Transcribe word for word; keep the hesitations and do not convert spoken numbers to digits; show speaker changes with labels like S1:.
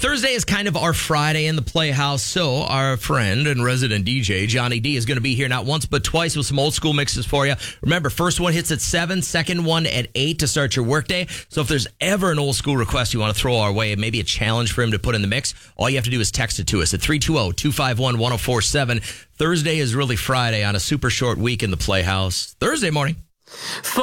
S1: Thursday is kind of our Friday in the Playhouse, so our friend and resident D J, Johnny D, is going to be here not once but twice with some old school mixes for you. Remember, first one hits at seven, second one at eight to start your workday. So if there's ever an old school request you want to throw our way, maybe a challenge for him to put in the mix, all you have to do is text it to us at three two zero, two five one, one zero four seven. Thursday is really Friday on a super short week in the Playhouse. Thursday morning.